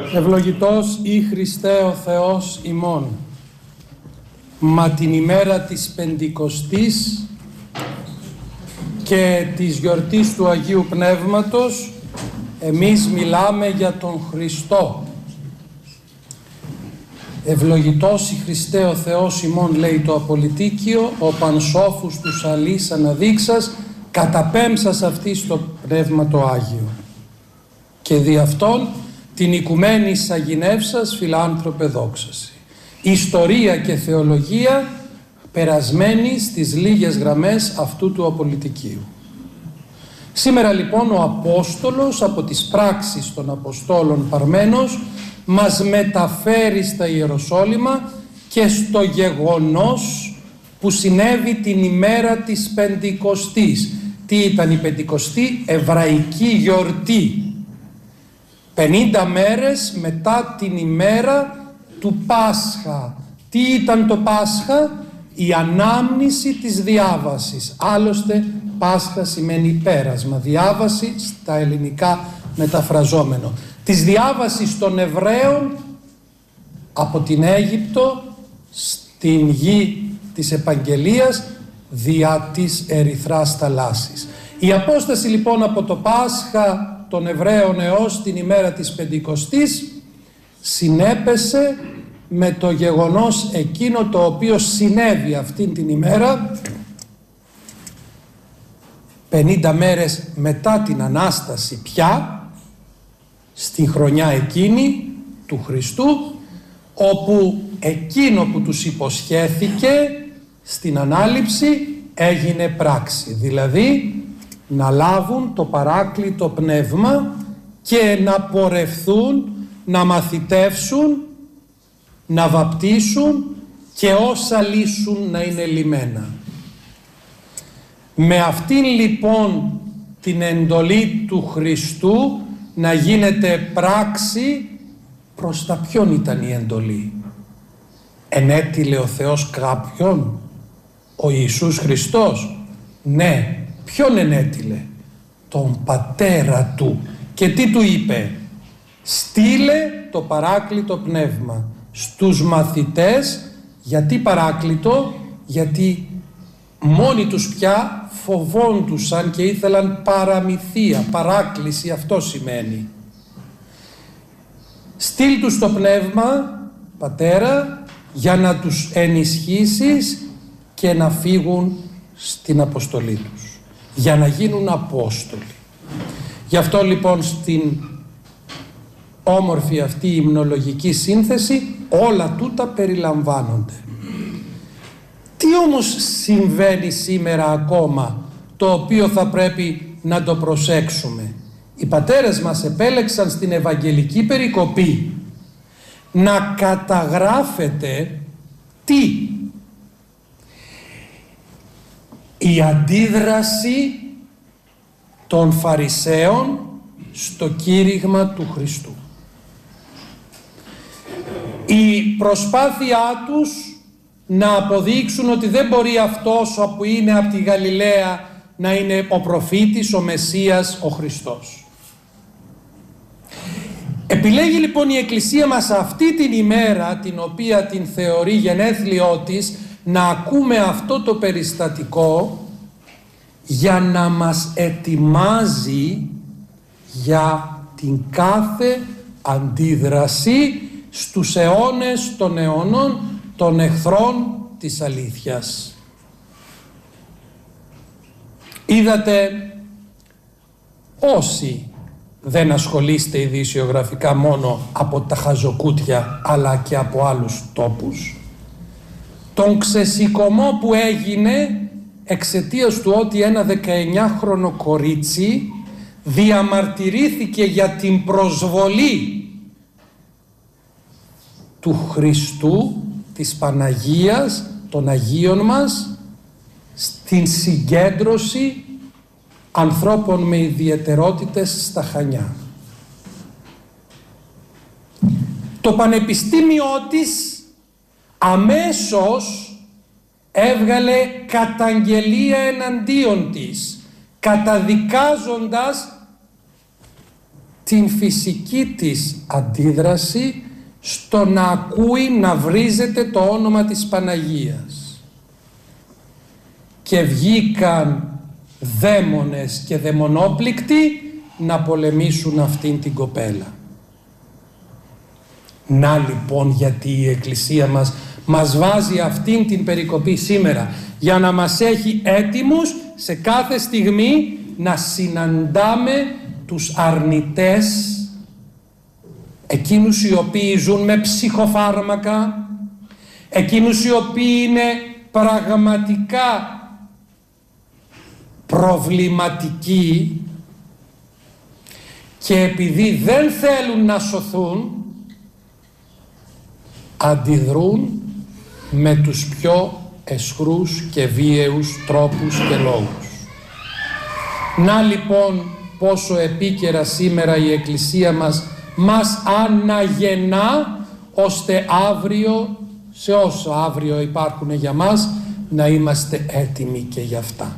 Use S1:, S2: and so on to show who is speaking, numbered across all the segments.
S1: Ευλογητός ή Χριστέ ο Θεός ημών, μα την ημέρα της Πεντηκοστής και της γιορτής του Αγίου Πνεύματος εμείς μιλάμε για τον Χριστό. Ευλογητός η Χριστέ ο Θεός ημών, λέει το Απολυτίκιο, ο πανσόφους τους αλής αναδείξας, καταπέμψας αυτή στο Πνεύμα το Άγιο. Και δι' αυτόν την οικουμένη σαγηνεύσας φιλάνθρωπε δόξαση. Ιστορία και θεολογία περασμένη στις λίγες γραμμές αυτού του Απολυτικίου. Σήμερα λοιπόν ο Απόστολος από τις πράξεις των Αποστόλων Παρμένος μας μεταφέρει στα Ιεροσόλυμα και στο γεγονός που συνέβη την ημέρα της Πεντηκοστής. Τι ήταν η Πεντηκοστή? Εβραϊκή γιορτή. 50 μέρες μετά την ημέρα του Πάσχα. Τι ήταν το Πάσχα? Η ανάμνηση της διάβασης. Άλλωστε Πάσχα σημαίνει πέρασμα. Διάβαση στα ελληνικά μεταφραζόμενο. Της διάβασης των Εβραίων από την Αίγυπτο στην γη της Επαγγελίας διά της Ερυθράς θαλάσσης. Η απόσταση λοιπόν από το Πάσχα των Εβραίων έως την ημέρα της Πεντηκοστής συνέπεσε με το γεγονός εκείνο το οποίο συνέβη αυτήν την ημέρα 50 μέρες μετά την Ανάσταση πια, στην χρονιά εκείνη του Χριστού, όπου εκείνο που τους υποσχέθηκε στην Ανάληψη έγινε πράξη, δηλαδή να λάβουν το Παράκλητο Πνεύμα και να πορευθούν, να μαθητεύσουν, να βαπτίσουν και όσα λύσουν να είναι λυμμένα. Με αυτήν λοιπόν την εντολή του Χριστού να γίνεται πράξη, προς τα ποιον ήταν η εντολή? Ενέτειλε ο Θεός κάποιον? Ο Ιησούς Χριστός? Ναι. Ποιον ενέτειλε? Τον Πατέρα Του. Και τι Του είπε? Στείλε το Παράκλητο Πνεύμα στους μαθητές. Γιατί Παράκλητο? Γιατί μόνοι τους πια φοβόντουσαν και ήθελαν παραμυθία, παράκληση, αυτό σημαίνει. Στείλ τους το Πνεύμα, Πατέρα, για να τους ενισχύσεις και να φύγουν στην αποστολή τους, για να γίνουν Απόστολοι. Γι' αυτό λοιπόν στην όμορφη αυτή υμνολογική σύνθεση όλα τούτα περιλαμβάνονται. Τι όμως συμβαίνει σήμερα ακόμα, το οποίο θα πρέπει να το προσέξουμε? Οι πατέρες μας επέλεξαν στην Ευαγγελική περικοπή να καταγράφεται τι? Η αντίδραση των Φαρισαίων στο κήρυγμα του Χριστού. Η προσπάθειά τους να αποδείξουν ότι δεν μπορεί αυτός που είναι από τη Γαλιλαία να είναι ο προφήτης, ο Μεσσίας, ο Χριστός. Επιλέγει λοιπόν η Εκκλησία μας αυτή την ημέρα, την οποία την θεωρεί γενέθλιό της, να ακούμε αυτό το περιστατικό για να μας ετοιμάζει για την κάθε αντίδραση στους αιώνες των αιώνων των εχθρών της αλήθειας. Είδατε, όσοι δεν ασχολείστε ειδησιογραφικά μόνο από τα χαζοκούτια αλλά και από άλλους τόπους, τον ξεσηκωμό που έγινε εξαιτίας του ότι ένα 19χρονο κορίτσι διαμαρτυρήθηκε για την προσβολή του Χριστού, της Παναγίας, των Αγίων μας, στην συγκέντρωση ανθρώπων με ιδιαιτερότητες στα Χανιά. Το πανεπιστήμιό της αμέσως έβγαλε καταγγελία εναντίον της, καταδικάζοντας την φυσική της αντίδραση στο να ακούει να βρίζεται το όνομα της Παναγίας. Και βγήκαν δαίμονες και δαιμονόπληκτοι να πολεμήσουν αυτήν την κοπέλα. Να λοιπόν γιατί η Εκκλησία μας βάζει αυτήν την περικοπή σήμερα, για να μας έχει έτοιμους σε κάθε στιγμή να συναντάμε τους αρνητές, εκείνους οι οποίοι ζουν με ψυχοφάρμακα, εκείνους οι οποίοι είναι πραγματικά προβληματικοί και επειδή δεν θέλουν να σωθούν, αντιδρούν με τους πιο αισχρούς και βίαιους τρόπους και λόγους. Να λοιπόν πόσο επίκαιρα σήμερα η Εκκλησία μας αναγεννά, ώστε αύριο, σε όσο αύριο υπάρχουν για μας, να είμαστε έτοιμοι και για αυτά.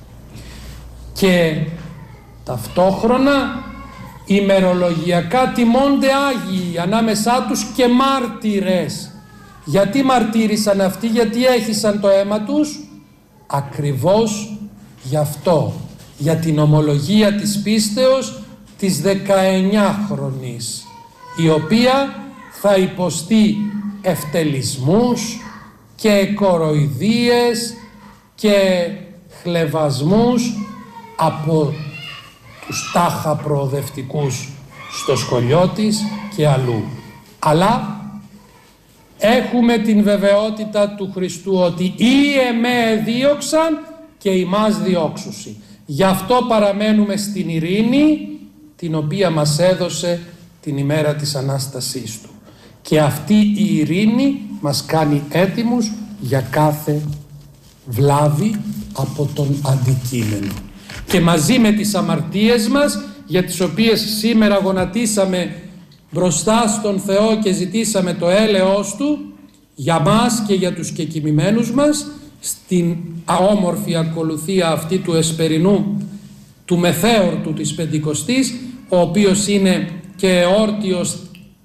S1: Και ταυτόχρονα ημερολογιακά τιμώνται Άγιοι, ανάμεσά τους και μάρτυρες. Γιατί μαρτύρησαν αυτοί, γιατί έχισαν το αίμα τους? Ακριβώς γι' αυτό, για την ομολογία της πίστεως της 19χρονης, η οποία θα υποστεί ευτελισμούς και κοροϊδίες και χλευασμούς από τους τάχα προοδευτικούς στο σχολείο της και αλλού. Αλλά έχουμε την βεβαιότητα του Χριστού ότι «Ή εμέ δίωξαν και ημάς διώξουσι». Γι' αυτό παραμένουμε στην ειρήνη την οποία μας έδωσε την ημέρα της Ανάστασής Του. Και αυτή η ειρήνη μας κάνει έτοιμους για κάθε βλάβη από τον αντικείμενο. Και μαζί με τις αμαρτίες μας, για τις οποίες σήμερα γονατίσαμε μπροστά στον Θεό και ζητήσαμε το έλεος Του, για μας και για τους κεκοιμημένους μας, στην όμορφη ακολουθία αυτή του εσπερινού, του μεθέωρτου της Πεντηκοστής, ο οποίος είναι και εόρτιος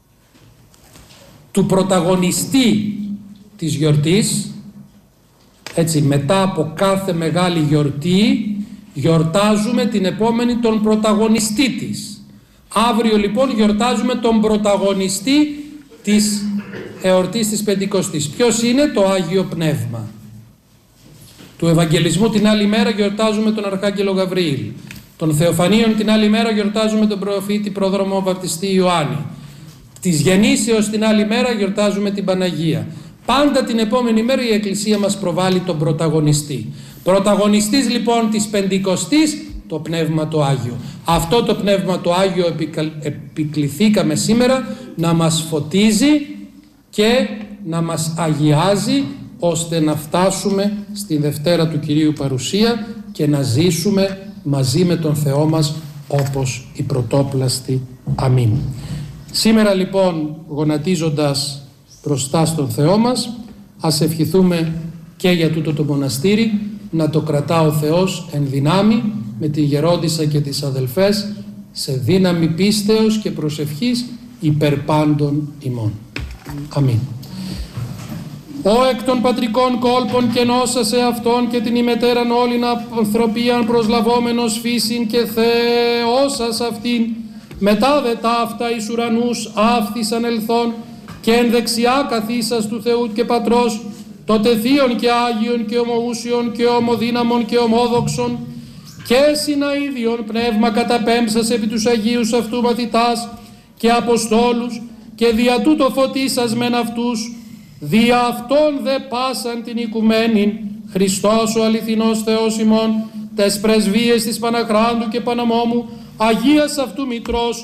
S1: του πρωταγωνιστή της γιορτής. Έτσι, μετά από κάθε μεγάλη γιορτή γιορτάζουμε την επόμενη τον πρωταγωνιστή της. Αύριο λοιπόν γιορτάζουμε τον πρωταγωνιστή της εορτής της Πεντηκοστής. Ποιος είναι? Το Άγιο Πνεύμα. Του Ευαγγελισμού την άλλη μέρα γιορτάζουμε τον Αρχάγγελο Γαβριήλ. Των Θεοφανίων την άλλη μέρα γιορτάζουμε τον προφήτη πρόδρομο βαπτιστή Ιωάννη. Της Γεννήσεως την άλλη μέρα γιορτάζουμε την Παναγία. Πάντα την επόμενη μέρα η Εκκλησία μας προβάλλει τον πρωταγωνιστή. Πρωταγωνιστής λοιπόν της Πεντηκοστής, το Πνεύμα το Άγιο. Αυτό το Πνεύμα το Άγιο επικληθήκαμε σήμερα να μας φωτίζει και να μας αγιάζει, ώστε να φτάσουμε στην Δευτέρα του Κυρίου Παρουσία και να ζήσουμε μαζί με τον Θεό μας όπως οι πρωτόπλαστοι. Αμήν. Σήμερα λοιπόν, γονατίζοντας μπροστά στον Θεό μας, ας ευχηθούμε και για τούτο το μοναστήρι να το κρατά ο Θεός εν δυνάμει, με τη γερόντισσα και τις αδελφές, σε δύναμη πίστεως και προσευχής υπερ πάντων ημών. Αμήν. Ο εκ των πατρικών κόλπων και νόσα σε αυτόν και την ημετέραν όλην ανθρωπίαν προσλαβόμενος φύσιν και Θεώσας αυτήν, μετά δε ταύτα εις ουρανούς άφθησαν ελθόν και εν δεξιά καθίσας του Θεού και Πατρός, τότε θείων και Άγιων και ομοούσιων και ομοδύναμων και ομόδοξων και συναΐδιον πνεύμα καταπέμψας επί τους Αγίους αυτού μαθητάς και Αποστόλους και δια τούτο φωτίσας μεν αυτούς, δια αυτόν δε πάσαν την οικουμένην, Χριστός ο αληθινός Θεός ημών, τες πρεσβείες της Παναχράντου και Παναμόμου, Αγίας αυτού Μητρός,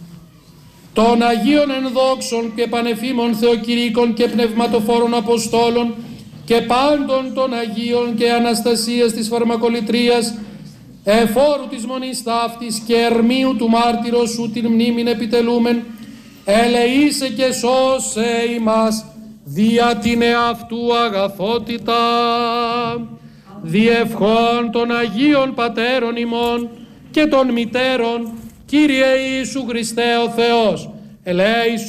S1: των Αγίων ενδόξων και πανεφήμων Θεοκηρύκων και πνευματοφόρων Αποστόλων και πάντων των Αγίων και Αναστασίας της Φαρμακολητρίας, εφόρου της μονής ταύτης και ερμίου του μάρτυρος σου την μνήμην επιτελούμεν, ελεήσε και σώσε ημάς δια την εαυτού αγαθότητα, διευχών των Αγίων Πατέρων ημών και των Μητέρων Κύριε Ιησού Χριστέ ο Θεός, ελέησον.